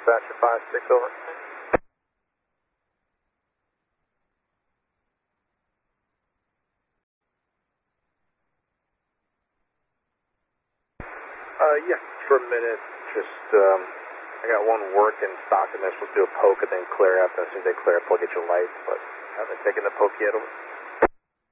Dispatcher 5-6, over. Yeah, for a minute, just, I got one work in stock and they're supposed to do a poke and then clear up. As soon as they clear up, we'll get your lights, but haven't taken the poke yet, over.